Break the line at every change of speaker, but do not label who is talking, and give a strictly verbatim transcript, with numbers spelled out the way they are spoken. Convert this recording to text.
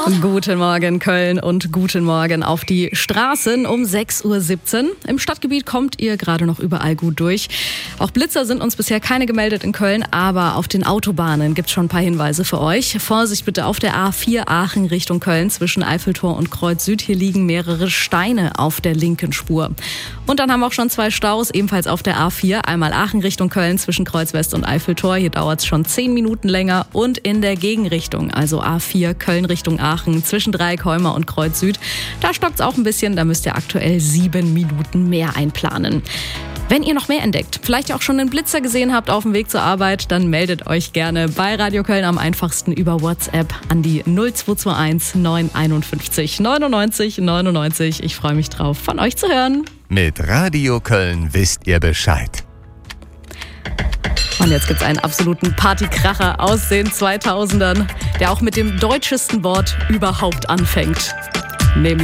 Guten Morgen Köln und guten Morgen auf die Straßen um sechs Uhr siebzehn. Im Stadtgebiet kommt ihr gerade noch überall gut durch. Auch Blitzer sind uns bisher keine gemeldet in Köln, aber auf den Autobahnen gibt es schon ein paar Hinweise für euch. Vorsicht bitte auf der A vier Aachen Richtung Köln zwischen Eiffeltor und Kreuz Süd. Hier liegen mehrere Steine auf der linken Spur. Und dann haben wir auch schon zwei Staus, ebenfalls auf der A vier. Einmal Aachen Richtung Köln zwischen Kreuz West und Eiffeltor. Hier dauert es schon zehn Minuten länger. Und in der Gegenrichtung, also A vier Köln Richtung Aachen zwischen Dreieckholmer und Kreuz Süd. Da stockt es auch ein bisschen, da müsst ihr aktuell sieben Minuten mehr einplanen. Wenn ihr noch mehr entdeckt, vielleicht auch schon einen Blitzer gesehen habt auf dem Weg zur Arbeit, dann meldet euch gerne bei Radio Köln am einfachsten über WhatsApp an die null zwei zwei eins neun einundfünfzig neunundneunzig neunundneunzig. Ich freue mich drauf, von euch zu hören.
Mit Radio Köln wisst ihr Bescheid.
Und jetzt gibt's einen absoluten Partykracher aus den zweitausendern, der auch mit dem deutschesten Wort überhaupt anfängt. Nämlich